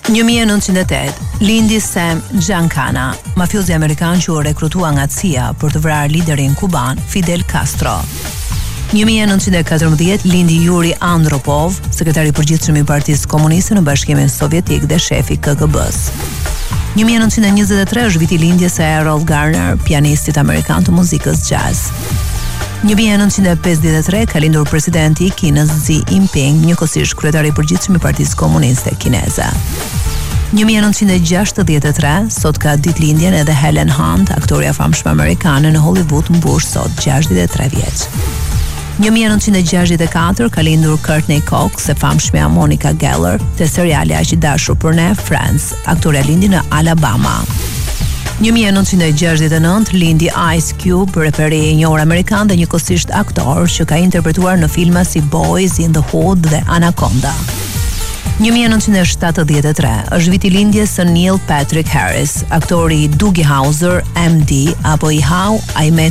1908, lindi Sam Giancana, mafiozi amerikan që u rekrutua nga CIA për të vrarë liderin kuban Fidel Castro. 1914 lindi Yuri Andropov, sekretari i përgjithshëm i Partisë Komuniste në Bashkimin Sovjetik dhe shefi i KGB-s. 1923 është viti lindjes së Errol Garner, pianistit amerikan të muzikës jazz. 1953 ka lindur presidenti i Kinës Xi Jinping, njëkohësisht kryetari i përgjithshëm i Partisë Komuniste Kineze. 1963 sot ka ditëlindjen edhe Helen Hunt, aktoreja famshme amerikane në Hollywood, mbush sot 63 vjeç. 1964 ka lindur Courtney Cox, e famshmja Monica Geller, te seriali aq i dashur për ne Friends, aktoreja lindi në Alabama. 1969 lindi Ice Cube, reperi i njohur amerikan dhe njëkohësisht aktor që ka interpretuar në filma si Boys in the Hood dhe Anaconda. 1973 është viti lindjes së Neil Patrick Harris, aktori i Doogie Howser, MD, apo i How I Met